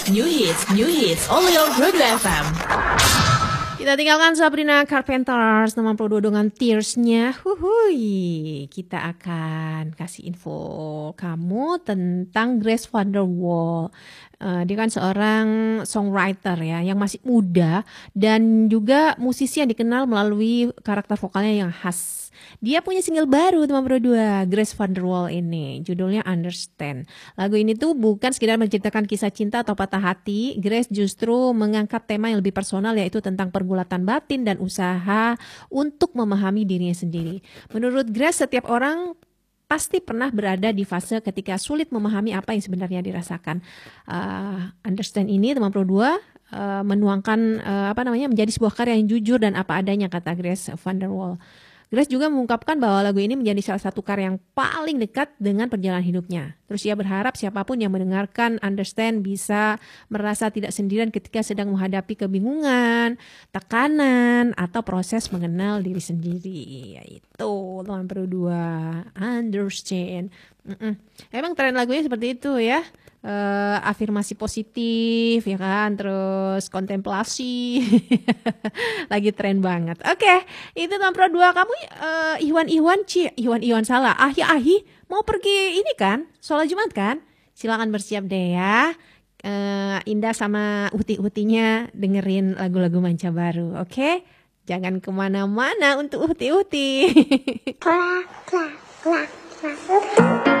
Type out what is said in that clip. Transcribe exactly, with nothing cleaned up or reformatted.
new hits, new hits, only on Broadway F M. Kita tinggalkan Sabrina Carpenter enam puluh dua dengan Tears-nya. Huhui. Kita akan kasih info kamu tentang Grace VanderWaal. Uh, dia kan seorang songwriter ya yang masih muda dan juga musisi yang dikenal melalui karakter vokalnya yang khas. Dia punya single baru teman berdua, Grace VanderWaal ini, judulnya Understand. Lagu ini tuh bukan sekedar menceritakan kisah cinta atau patah hati. Grace justru mengangkat tema yang lebih personal, yaitu tentang pergulatan batin dan usaha untuk memahami dirinya sendiri. Menurut Grace, setiap orang pasti pernah berada di fase ketika sulit memahami apa yang sebenarnya dirasakan. Uh, Understand ini teman berdua uh, menuangkan uh, apa namanya menjadi sebuah karya yang jujur dan apa adanya, kata Grace VanderWaal. Grace juga mengungkapkan bahwa lagu ini menjadi salah satu karya yang paling dekat dengan perjalanan hidupnya. Terus ia berharap siapapun yang mendengarkan Understand bisa merasa tidak sendirian ketika sedang menghadapi kebingungan, tekanan, atau proses mengenal diri sendiri. Yaitu teman berdua, Understand. Mm-mm. Emang tren lagunya seperti itu ya. Uh, afirmasi positif ya kan, terus kontemplasi. Lagi tren banget. Oke, okay, itu Tampro dua. Kamu uh, Iwan Iwan Ci, Iwan Iwan salah. Ahi Ahi mau pergi ini kan, sholat Jumat kan? Silakan bersiap deh ya. Uh, Indah sama Uti-Utinya dengerin lagu-lagu Manca Baru. Oke, okay? Jangan kemana-mana untuk Uti-Uti. Klak klak klak klak.